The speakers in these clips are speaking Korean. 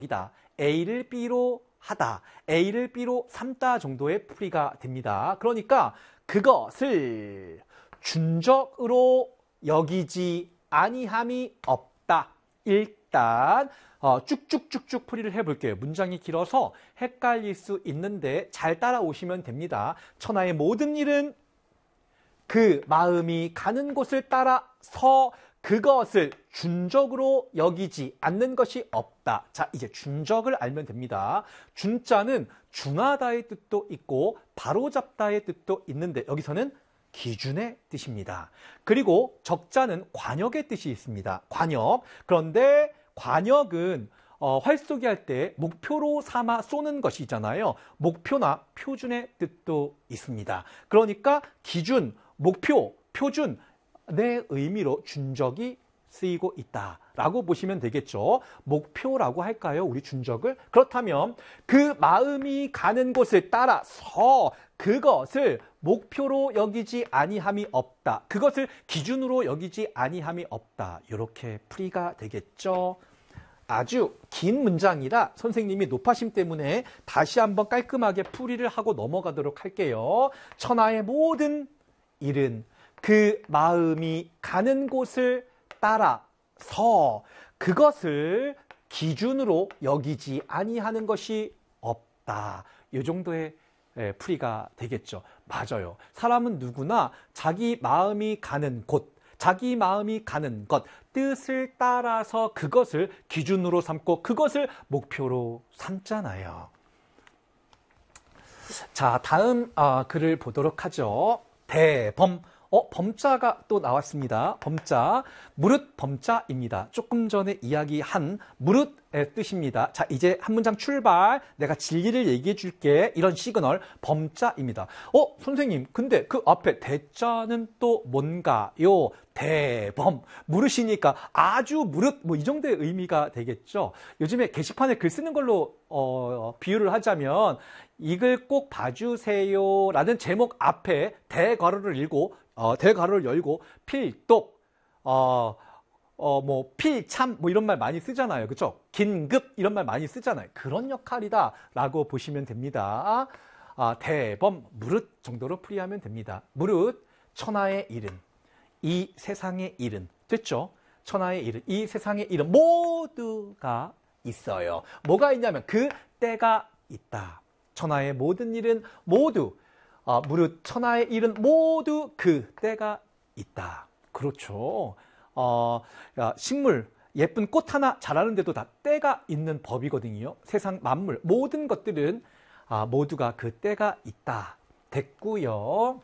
이다. A를 B로 하다, A를 B로 삼다 정도의 풀이가 됩니다. 그러니까 그것을 준적으로 여기지 아니함이 없다. 일단 쭉쭉쭉쭉 풀이를 해볼게요. 문장이 길어서 헷갈릴 수 있는데 잘 따라오시면 됩니다. 천하의 모든 일은 그 마음이 가는 곳을 따라서 그것을 준적으로 여기지 않는 것이 없다. 자, 이제 준적을 알면 됩니다. 준자는 준하다의 뜻도 있고 바로잡다의 뜻도 있는데 여기서는 기준의 뜻입니다. 그리고 적자는 관역의 뜻이 있습니다. 관역. 그런데 관역은 활쏘기 할 때 목표로 삼아 쏘는 것이잖아요. 목표나 표준의 뜻도 있습니다. 그러니까 기준, 목표, 표준 내 의미로 준적이 쓰이고 있다라고 보시면 되겠죠. 목표라고 할까요? 우리 준적을? 그렇다면 그 마음이 가는 곳을 따라서 그것을 목표로 여기지 아니함이 없다. 그것을 기준으로 여기지 아니함이 없다. 이렇게 풀이가 되겠죠. 아주 긴 문장이라 선생님이 높아심 때문에 다시 한번 깔끔하게 풀이를 하고 넘어가도록 할게요. 천하의 모든 일은 그 마음이 가는 곳을 따라서 그것을 기준으로 여기지 아니하는 것이 없다. 이 정도의 풀이가 되겠죠. 맞아요. 사람은 누구나 자기 마음이 가는 곳, 자기 마음이 가는 것, 뜻을 따라서 그것을 기준으로 삼고 그것을 목표로 삼잖아요. 자, 다음 글을 보도록 하죠. 대범. 범자가 또 나왔습니다. 범자, 무릇 범자입니다. 조금 전에 이야기한 무릇의 뜻입니다. 자, 이제 한 문장 출발. 내가 진리를 얘기해 줄게. 이런 시그널, 범자입니다. 선생님, 근데 그 앞에 대자는 또 뭔가요? 대범. 무릇이니까 아주 무릇, 뭐 이 정도의 의미가 되겠죠. 요즘에 게시판에 글 쓰는 걸로 비유를 하자면 이글 꼭 봐주세요 라는 제목 앞에 대괄호를 열고 필독, 뭐 필참 뭐 이런 말 많이 쓰잖아요. 그렇죠? 긴급 이런 말 많이 쓰잖아요. 그런 역할이다라고 보시면 됩니다. 대범, 무릇 정도로 풀이하면 됩니다. 무릇, 천하의 일은, 이 세상의 일은, 됐죠? 천하의 일은, 이 세상의 일은 모두가 있어요. 뭐가 있냐면 그 때가 있다. 천하의 모든 일은 모두, 무릇 천하의 일은 모두 그 때가 있다. 그렇죠. 식물, 예쁜 꽃 하나 자라는데도 다 때가 있는 법이거든요. 세상 만물, 모든 것들은 모두가 그 때가 있다. 됐고요.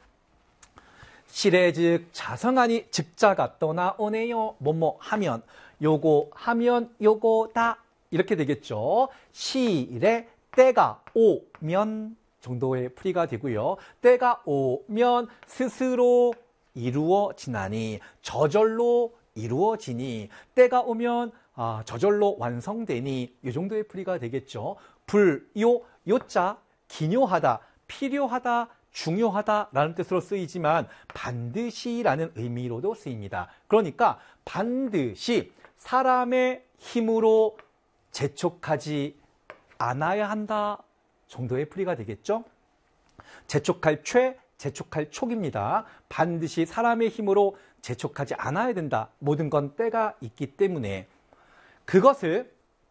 시래즉 자성하니 즉자가 떠나오네요. 뭐뭐 하면, 요거 하면 요거다. 이렇게 되겠죠. 시래, 때가 오면 정도의 풀이가 되고요. 때가 오면 스스로 이루어지나니, 저절로 이루어지니, 때가 오면 저절로 완성되니, 이 정도의 풀이가 되겠죠. 불요, 요자, 기묘하다, 필요하다, 중요하다라는 뜻으로 쓰이지만 반드시라는 의미로도 쓰입니다. 그러니까 반드시 사람의 힘으로 재촉하지 않아야 한다 정도의 풀이가 되겠죠. 재촉할 최, 재촉할 촉입니다. 반드시 사람의 힘으로 재촉하지 않아야 된다. 모든 건 때가 있기 때문에 그것을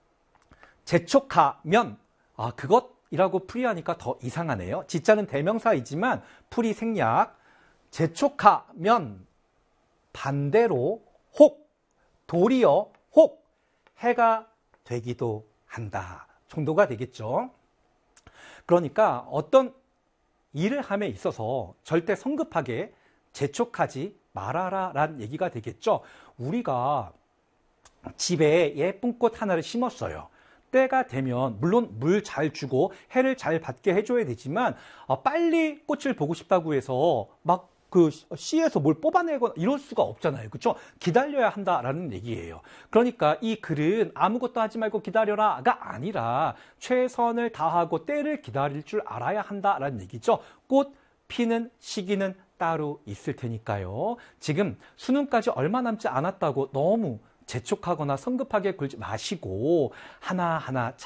재촉하면 그것이라고 풀이하니까 더 이상하네요. 지자는 대명사이지만 풀이 생략. 재촉하면 반대로 혹, 도리어 혹 해가 되기도 한다 정도가 되겠죠. 그러니까 어떤 일을 함에 있어서 절대 성급하게 재촉하지 말아라 라는 얘기가 되겠죠. 우리가 집에 예쁜 꽃 하나를 심었어요. 때가 되면 물론 물 잘 주고 해를 잘 받게 해줘야 되지만 빨리 꽃을 보고 싶다고 해서 막 그 씨에서 뭘 뽑아내거나 이럴 수가 없잖아요. 그렇죠? 기다려야 한다라는 얘기예요. 그러니까 이 글은 아무것도 하지 말고 기다려라가 아니라 최선을 다하고 때를 기다릴 줄 알아야 한다라는 얘기죠. 꽃 피는 시기는 따로 있을 테니까요. 지금 수능까지 얼마 남지 않았다고 너무 재촉하거나 성급하게 굴지 마시고 하나하나